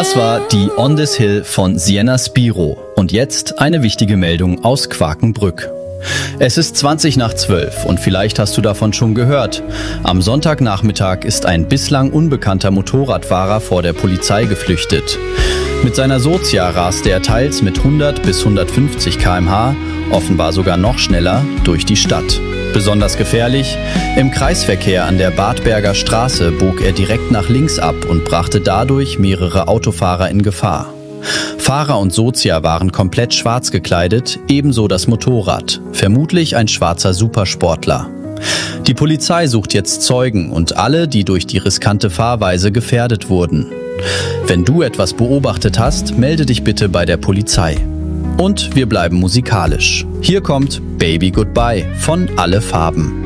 Das war die On This Hill von Sienna Spiro. Und jetzt eine wichtige Meldung aus Quakenbrück. Es ist 11:20 und vielleicht hast du davon schon gehört. Am Sonntagnachmittag ist ein bislang unbekannter Motorradfahrer vor der Polizei geflüchtet. Mit seiner Sozia raste er teils mit 100 bis 150 km/h, offenbar sogar noch schneller, durch die Stadt. Besonders gefährlich: im Kreisverkehr an der Badberger Straße bog er direkt nach links ab und brachte dadurch mehrere Autofahrer in Gefahr. Fahrer und Sozia waren komplett schwarz gekleidet, ebenso das Motorrad, vermutlich ein schwarzer Supersportler. Die Polizei sucht jetzt Zeugen und alle, die durch die riskante Fahrweise gefährdet wurden. Wenn du etwas beobachtet hast, melde dich bitte bei der Polizei. Und wir bleiben musikalisch. Hier kommt Baby Goodbye von Alle Farben.